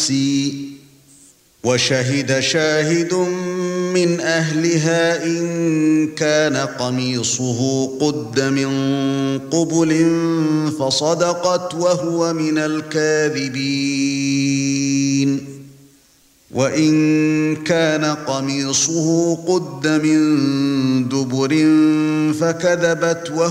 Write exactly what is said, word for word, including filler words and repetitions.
نفسي وشهد شاهد من أهلها إن كان قميصه قد من قبل فصدقت وهو من الكاذبين وإن كان قميصه قد من دبر فكذبت وهو